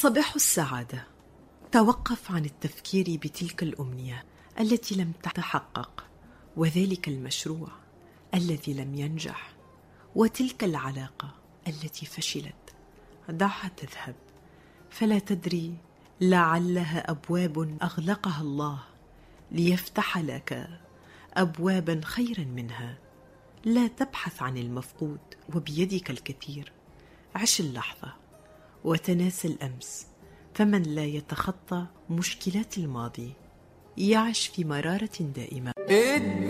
صباح السعادة. توقف عن التفكير بتلك الأمنية التي لم تتحقق، وذلك المشروع الذي لم ينجح، وتلك العلاقة التي فشلت. دعها تذهب، فلا تدري لعلها أبواب أغلقها الله ليفتح لك أبوابا خيرا منها. لا تبحث عن المفقود وبيدك الكثير. عش اللحظة وتناسى الأمس، فمن لا يتخطى مشكلات الماضي يعيش في مرارة دائمة.